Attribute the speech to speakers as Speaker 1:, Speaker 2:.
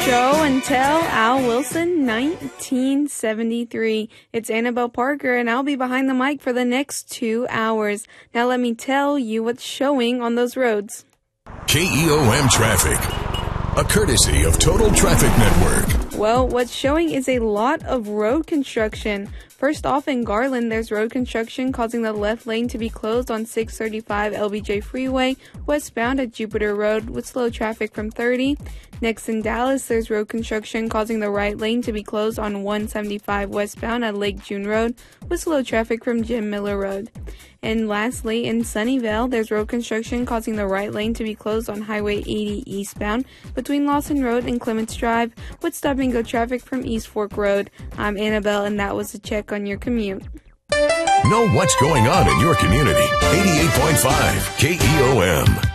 Speaker 1: Show and Tell, Al Wilson, 1973. It's Annabelle Parker, and I'll be behind the mic for the next 2 hours. Now let me tell you what's showing on those roads.
Speaker 2: KEOM Traffic, a courtesy of Total Traffic Network.
Speaker 1: Well, what's showing is a lot of road construction. First off, in Garland, there's road construction causing the left lane to be closed on 635 LBJ Freeway, westbound at Jupiter Road, with slow traffic from 30. Next, in Dallas, there's road construction causing the right lane to be closed on 175 westbound at Lake June Road, with slow traffic from Jim Miller Road. And lastly, in Sunnyvale, there's road construction causing the right lane to be closed on Highway 80 eastbound between Lawson Road and Clements Drive, with stop-and-go traffic from East Fork Road. I'm Annabelle, and that was a check on your commute.
Speaker 2: Know what's going on in your community. 88.5 KEOM.